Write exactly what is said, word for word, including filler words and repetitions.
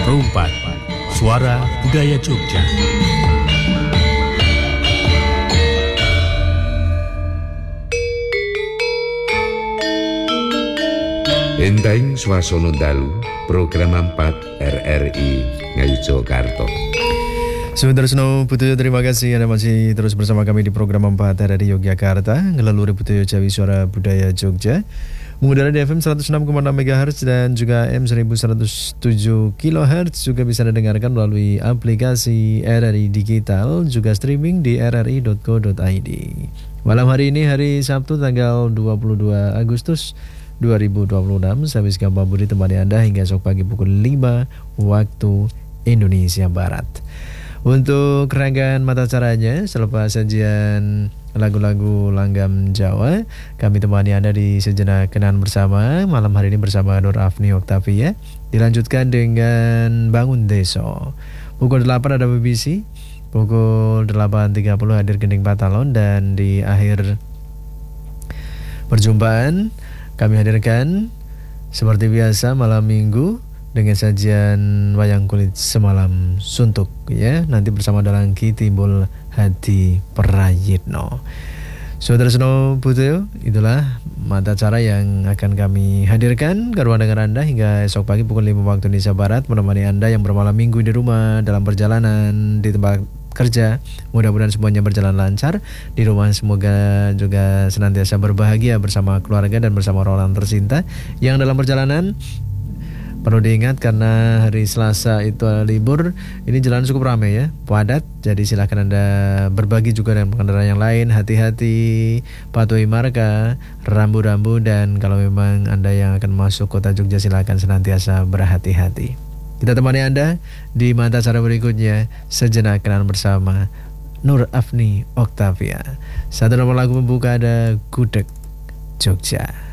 Rumpat, suara budaya Jogja. Enteng swasana dalu, program empat R R I Ngayogyakarta. Sebentar Snow Butuyo, terima kasih Anda masih terus bersama kami di program empat R R I Yogyakarta, Ngelaluri Butuyo Jawi Suara Budaya Jogja, mengudara di F M seratus enam koma enam MHz dan juga A M seribu seratus tujuh kilohertz. Juga bisa Anda dengarkan melalui aplikasi R R I Digital, juga streaming di r r i dot co dot i d. Malam hari ini hari Sabtu tanggal dua puluh dua Agustus dua ribu dua puluh enam, saya Wisga Budi temani Anda hingga esok pagi pukul lima waktu Indonesia Barat. Untuk rangkaian mata caranya, selepas sajian lagu-lagu langgam Jawa, kami temani Anda di sejenak kenaan bersama. Malam hari ini bersama Nur Afni Oktavia. Dilanjutkan dengan Bangun Deso. Pukul delapan ada B B C, pukul delapan tiga puluh hadir Gending Patalon, dan di akhir perjumpaan kami hadirkan seperti biasa malam minggu dengan sajian wayang kulit semalam suntuk, ya. Nanti bersama Dalangki Timbul Hadi Prayitno. Saudara Snow Butuyo, itulah mata cara yang akan kami hadirkan ke ruang dengar Anda hingga esok pagi pukul lima waktu Indonesia Barat, menemani Anda yang bermalam minggu di rumah, dalam perjalanan, di tempat kerja. Mudah-mudahan semuanya berjalan lancar. Di rumah semoga juga senantiasa berbahagia bersama keluarga dan bersama orang tercinta. Yang dalam perjalanan perlu diingat karena hari Selasa itu libur, ini jalan cukup ramai, ya, padat. Jadi silakan Anda berbagi juga dengan pengendara yang lain. Hati-hati, patuhi marka, rambu-rambu, dan kalau memang Anda yang akan masuk kota Jogja silakan senantiasa berhati-hati. Kita temani Anda di mata cara berikutnya, sejenak kenal bersama Nur Afni Oktavia. Satu nomor lagu pembuka ada Gudeg Jogja.